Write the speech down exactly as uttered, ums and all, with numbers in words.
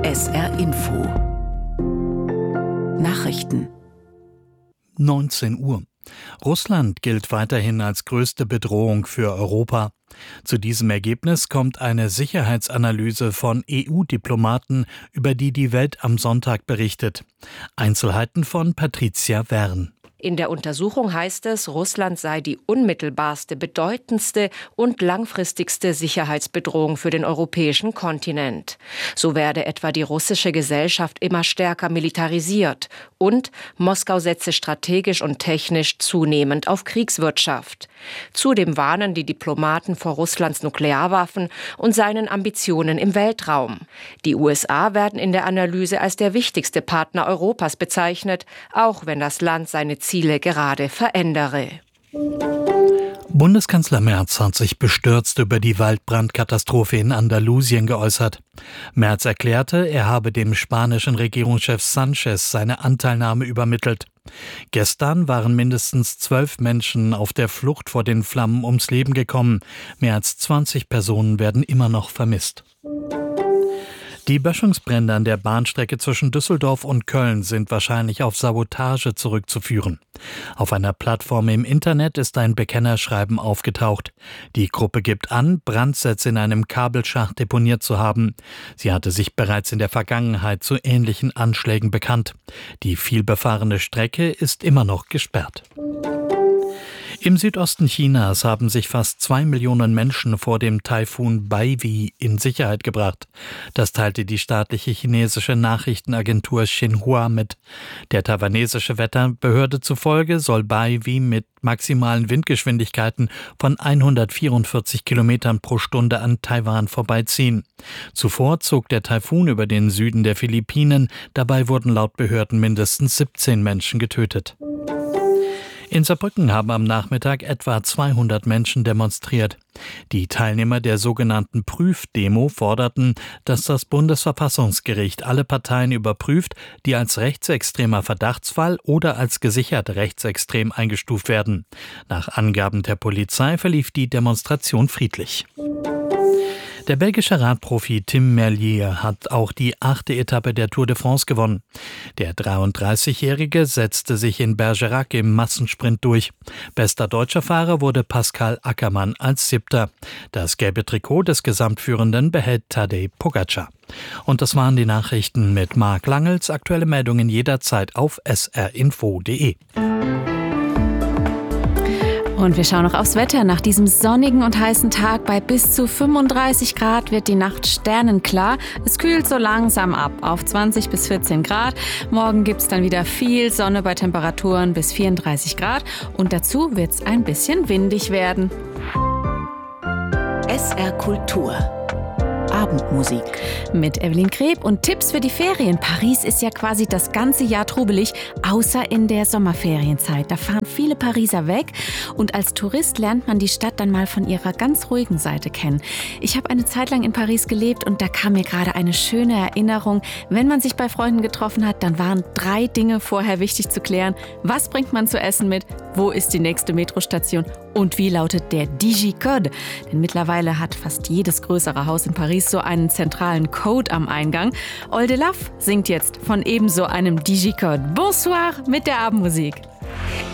S R Info. Nachrichten. neunzehn Uhr. Russland gilt weiterhin als größte Bedrohung für Europa. Zu diesem Ergebnis kommt eine Sicherheitsanalyse von E U-Diplomaten, über die die Welt am Sonntag berichtet. Einzelheiten von Patricia Wern. In der Untersuchung heißt es, Russland sei die unmittelbarste, bedeutendste und langfristigste Sicherheitsbedrohung für den europäischen Kontinent. So werde etwa die russische Gesellschaft immer stärker militarisiert und Moskau setze strategisch und technisch zunehmend auf Kriegswirtschaft. Zudem warnen die Diplomaten vor Russlands Nuklearwaffen und seinen Ambitionen im Weltraum. Die U S A werden in der Analyse als der wichtigste Partner Europas bezeichnet, auch wenn das Land seine Ziele gerade verändere. Bundeskanzler Merz hat sich bestürzt über die Waldbrandkatastrophe in Andalusien geäußert. Merz erklärte, er habe dem spanischen Regierungschef Sánchez seine Anteilnahme übermittelt. Gestern waren mindestens zwölf Menschen auf der Flucht vor den Flammen ums Leben gekommen. Mehr als zwanzig Personen werden immer noch vermisst. Die Böschungsbrände an der Bahnstrecke zwischen Düsseldorf und Köln sind wahrscheinlich auf Sabotage zurückzuführen. Auf einer Plattform im Internet ist ein Bekennerschreiben aufgetaucht. Die Gruppe gibt an, Brandsätze in einem Kabelschacht deponiert zu haben. Sie hatte sich bereits in der Vergangenheit zu ähnlichen Anschlägen bekannt. Die vielbefahrene Strecke ist immer noch gesperrt. Im Südosten Chinas haben sich fast zwei Millionen Menschen vor dem Taifun Baiwi in Sicherheit gebracht. Das teilte die staatliche chinesische Nachrichtenagentur Xinhua mit. Der taiwanesische Wetterbehörde zufolge soll Baiwi mit maximalen Windgeschwindigkeiten von hundertvierundvierzig Kilometern pro Stunde an Taiwan vorbeiziehen. Zuvor zog der Taifun über den Süden der Philippinen. Dabei wurden laut Behörden mindestens siebzehn Menschen getötet. In Saarbrücken haben am Nachmittag etwa zweihundert Menschen demonstriert. Die Teilnehmer der sogenannten Prüfdemo forderten, dass das Bundesverfassungsgericht alle Parteien überprüft, die als rechtsextremer Verdachtsfall oder als gesichert rechtsextrem eingestuft werden. Nach Angaben der Polizei verlief die Demonstration friedlich. Der belgische Radprofi Tim Merlier hat auch die achte Etappe der Tour de France gewonnen. Der dreiunddreißigjährige setzte sich in Bergerac im Massensprint durch. Bester deutscher Fahrer wurde Pascal Ackermann als Siebter. Das gelbe Trikot des Gesamtführenden behält Tadej Pogacar. Und das waren die Nachrichten mit Marc Langels. Aktuelle Meldungen jederzeit auf s r info punkt d e. Und wir schauen noch aufs Wetter. Nach diesem sonnigen und heißen Tag bei bis zu fünfunddreißig Grad wird die Nacht sternenklar. Es kühlt so langsam ab auf zwanzig bis vierzehn Grad. Morgen gibt es dann wieder viel Sonne bei Temperaturen bis vierunddreißig Grad. Und dazu wird es ein bisschen windig werden. S R Kultur. Abendmusik. Mit Evelyn Kreb und Tipps für die Ferien. Paris ist ja quasi das ganze Jahr trubelig, außer in der Sommerferienzeit. Da fahren viele Pariser weg und als Tourist lernt man die Stadt dann mal von ihrer ganz ruhigen Seite kennen. Ich habe eine Zeit lang in Paris gelebt und da kam mir gerade eine schöne Erinnerung. Wenn man sich bei Freunden getroffen hat, dann waren drei Dinge vorher wichtig zu klären. Was bringt man zu essen mit? Wo ist die nächste Metrostation? Und wie lautet der Digicode? Denn mittlerweile hat fast jedes größere Haus in Paris so einen zentralen Code am Eingang. Oldelaf singt jetzt von ebenso einem Digicode. Bonsoir mit der Abendmusik.